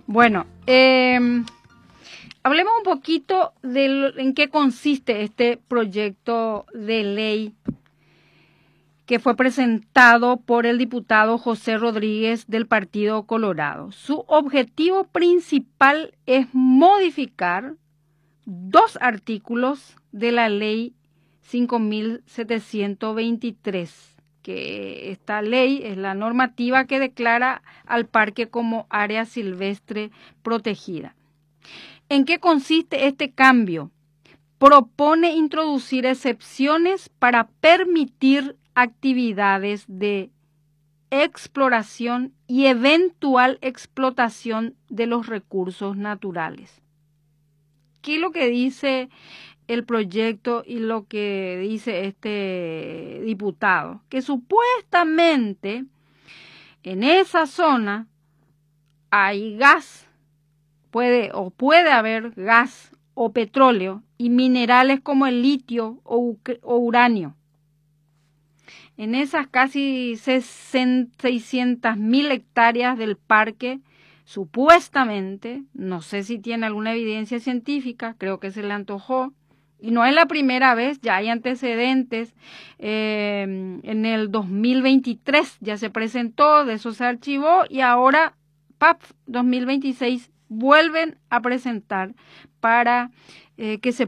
Bueno, hablemos un poquito de en qué consiste este proyecto de ley que fue presentado por el diputado José Rodríguez del Partido Colorado. Su objetivo principal es modificar 2 artículos de la ley 5.723, que esta ley es la normativa que declara al parque como área silvestre protegida. ¿En qué consiste este cambio? Propone introducir excepciones para permitir actividades de exploración y eventual explotación de los recursos naturales. ¿Qué es lo que dice el proyecto y lo que dice este diputado? Que supuestamente en esa zona hay gas, puede haber gas o petróleo y minerales como el litio o uranio. En esas casi 600.000 hectáreas del parque, supuestamente, no sé si tiene alguna evidencia científica, creo que se le antojó, y no es la primera vez, ya hay antecedentes. En el 2023 ya se presentó, de eso se archivó, y ahora, 2026, vuelven a presentar para que se